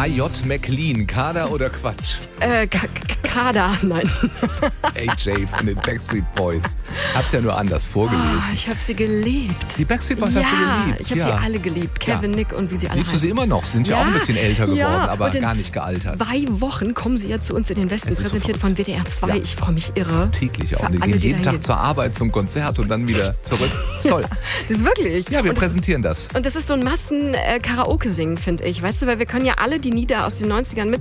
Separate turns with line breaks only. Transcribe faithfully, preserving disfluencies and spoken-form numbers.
A J McLean, Kader oder Quatsch?
Äh, K- K- Kader, nein.
A J von den Backstreet Boys. Hab's ja nur anders vorgelesen.
Oh, ich habe sie geliebt.
Die Backstreet Boys
ja,
hast du geliebt?
ich habe
ja.
sie alle geliebt. Kevin,
Ja.
Nick und wie sie alle
Liebst du sie
heißen.
immer noch? Sind ja,
Ja,
auch ein bisschen älter geworden,
ja,
aber
und in
gar nicht gealtert.
Zwei Wochen kommen sie ja zu uns in den Westen,
Es ist so
präsentiert von W D R zwei.
Ja.
Ich freue mich irre.
Fast täglich auch.
Für
Und die
alle,
gehen
die
jeden
da
Tag
hin.
zur Arbeit, zum Konzert und dann wieder zurück. Ist toll.
Das ist wirklich.
Ja, wir
und das
präsentieren das.
Und das ist so ein Massen-Karaoke-Singen, finde ich. Weißt du, weil wir können ja alle, die Lieder aus den neunzigern mit